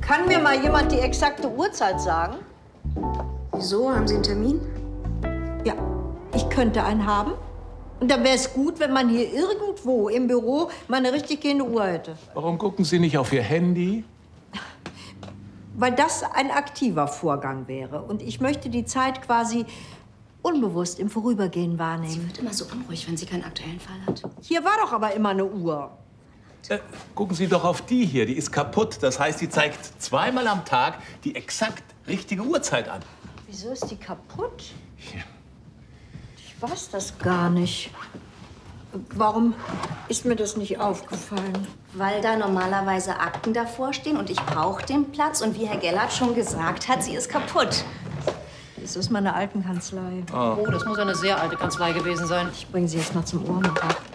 Kann mir mal jemand die exakte Uhrzeit sagen? Wieso? Haben Sie einen Termin? Ja, ich könnte einen haben. Und dann wäre es gut, wenn man hier irgendwo im Büro mal eine richtig gehende Uhr hätte. Warum gucken Sie nicht auf Ihr Handy? Weil das ein aktiver Vorgang wäre. Und ich möchte die Zeit quasi unbewusst im Vorübergehen wahrnehmen. Sie wird immer so unruhig, wenn sie keinen aktuellen Fall hat. Hier war doch aber immer eine Uhr. Gucken Sie doch auf die hier, die ist kaputt. Das heißt, die zeigt zweimal am Tag die exakt richtige Uhrzeit an. Wieso ist die kaputt? Hier. Ich weiß das gar nicht. Warum ist mir das nicht aufgefallen? Weil da normalerweise Akten davor stehen und ich brauche den Platz. Und wie Herr Gellert schon gesagt hat, sie ist kaputt. Das ist meine Altenkanzlei. Oh, das muss eine sehr alte Kanzlei gewesen sein. Ich bringe sie jetzt mal zum Uhrmacher.